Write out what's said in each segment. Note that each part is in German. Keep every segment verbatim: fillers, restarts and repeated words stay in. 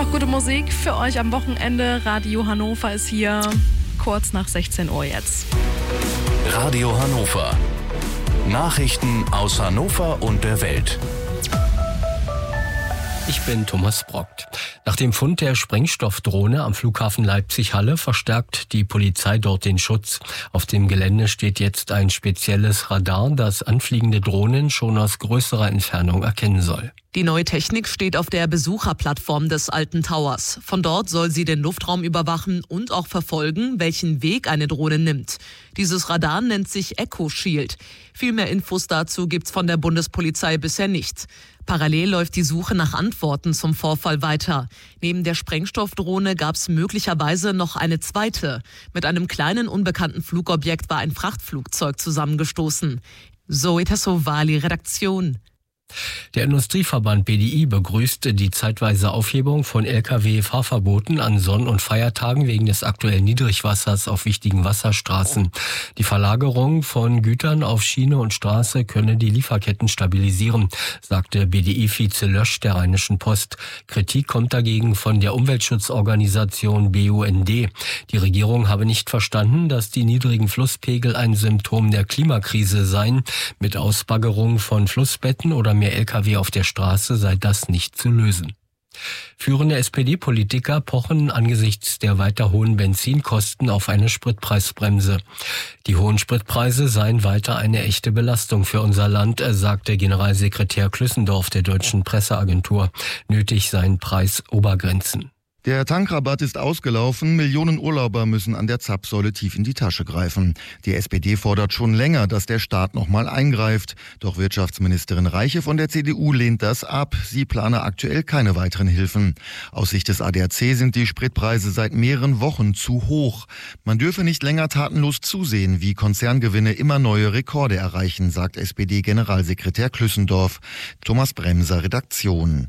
noch gute Musik für euch am Wochenende. Radio Hannover ist hier kurz nach sechzehn Uhr jetzt. Radio Hannover. Nachrichten aus Hannover und der Welt. Ich bin Thomas Brockt. Nach dem Fund der Sprengstoffdrohne am Flughafen Leipzig-Halle verstärkt die Polizei dort den Schutz. Auf dem Gelände steht jetzt ein spezielles Radar, das anfliegende Drohnen schon aus größerer Entfernung erkennen soll. Die neue Technik steht auf der Besucherplattform des alten Towers. Von dort soll sie den Luftraum überwachen und auch verfolgen, welchen Weg eine Drohne nimmt. Dieses Radar nennt sich Echo Shield. Viel mehr Infos dazu gibt's von der Bundespolizei bisher nicht. Parallel läuft die Suche nach Antworten zum Vorfall weiter. Neben der Sprengstoffdrohne gab's möglicherweise noch eine zweite. Mit einem kleinen unbekannten Flugobjekt war ein Frachtflugzeug zusammengestoßen. Zoe Tassovali, Redaktion. Der Industrieverband B D I begrüßte die zeitweise Aufhebung von L K W-Fahrverboten an Sonn- und Feiertagen wegen des aktuellen Niedrigwassers auf wichtigen Wasserstraßen. Die Verlagerung von Gütern auf Schiene und Straße könne die Lieferketten stabilisieren, sagte B D I-Vize Lösch der Rheinischen Post. Kritik kommt dagegen von der Umweltschutzorganisation B U N D. Die Regierung habe nicht verstanden, dass die niedrigen Flusspegel ein Symptom der Klimakrise seien. Mit Ausbaggerung von Flussbetten oder mehr L K W auf der Straße sei das nicht zu lösen. Führende S P D-Politiker pochen angesichts der weiter hohen Benzinkosten auf eine Spritpreisbremse. Die hohen Spritpreise seien weiter eine echte Belastung für unser Land, sagte Generalsekretär Klüssendorf der Deutschen Presseagentur. Nötig seien Preisobergrenzen. Der Tankrabatt ist ausgelaufen, Millionen Urlauber müssen an der Zapfsäule tief in die Tasche greifen. Die S P D fordert schon länger, dass der Staat nochmal eingreift. Doch Wirtschaftsministerin Reiche von der C D U lehnt das ab. Sie plane aktuell keine weiteren Hilfen. Aus Sicht des A D A C sind die Spritpreise seit mehreren Wochen zu hoch. Man dürfe nicht länger tatenlos zusehen, wie Konzerngewinne immer neue Rekorde erreichen, sagt S P D-Generalsekretär Klüssendorf. Thomas Bremser, Redaktion.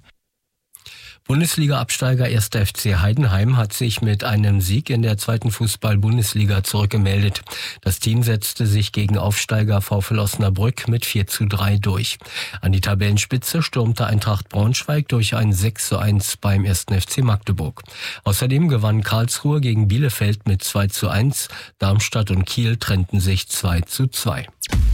Bundesliga-Absteiger erster F C Heidenheim hat sich mit einem Sieg in der zweiten Fußball-Bundesliga zurückgemeldet. Das Team setzte sich gegen Aufsteiger VfL Osnabrück mit vier zu drei durch. An die Tabellenspitze stürmte Eintracht Braunschweig durch ein sechs zu eins beim ersten F C Magdeburg. Außerdem gewann Karlsruhe gegen Bielefeld mit zwei zu eins. Darmstadt und Kiel trennten sich zwei zu zwei.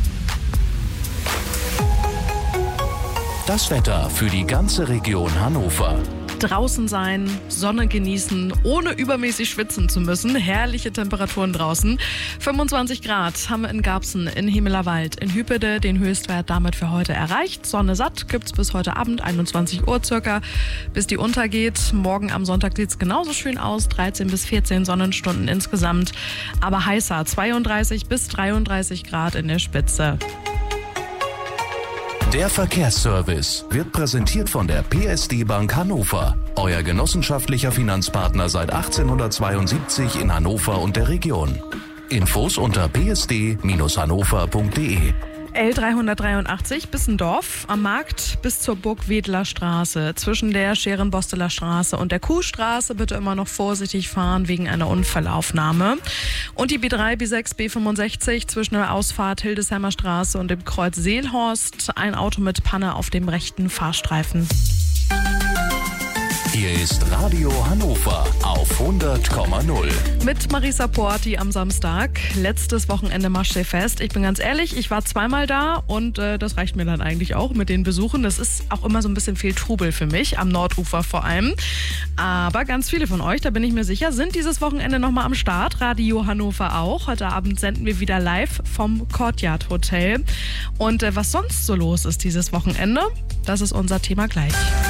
Das Wetter für die ganze Region Hannover. Draußen sein, Sonne genießen, ohne übermäßig schwitzen zu müssen. Herrliche Temperaturen draußen. fünfundzwanzig Grad haben wir in Garbsen, in Hemelerwald, in Hüppede den Höchstwert damit für heute erreicht. Sonne satt gibt's bis heute Abend, einundzwanzig Uhr circa, bis die untergeht. Morgen am Sonntag sieht's genauso schön aus, dreizehn bis vierzehn Sonnenstunden insgesamt. Aber heißer, zweiunddreißig bis dreiunddreißig Grad in der Spitze. Der Verkehrsservice wird präsentiert von der P S D Bank Hannover. Euer genossenschaftlicher Finanzpartner seit achtzehnhundertzweiundsiebzig in Hannover und der Region. Infos unter p s d Bindestrich hannover punkt d e. L dreihundertdreiundachtzig Bissendorf am Markt bis zur Burgwedler Straße. Zwischen der Scherenbosteler Straße und der Kuhstraße bitte immer noch vorsichtig fahren wegen einer Unfallaufnahme. Und die B drei, B sechs, B fünfundsechzig zwischen der Ausfahrt Hildesheimer Straße und dem Kreuz Seelhorst. Ein Auto mit Panne auf dem rechten Fahrstreifen. Hier ist Radio Hannover auf hundert Komma null. Mit Marisa Porti am Samstag. Letztes Wochenende Maschseefest. Ich bin ganz ehrlich, ich war zweimal da und äh, das reicht mir dann eigentlich auch mit den Besuchen. Das ist auch immer so ein bisschen viel Trubel für mich, am Nordufer vor allem. Aber ganz viele von euch, da bin ich mir sicher, sind dieses Wochenende nochmal am Start. Radio Hannover auch. Heute Abend senden wir wieder live vom Courtyard Hotel. Und äh, was sonst so los ist dieses Wochenende, das ist unser Thema gleich.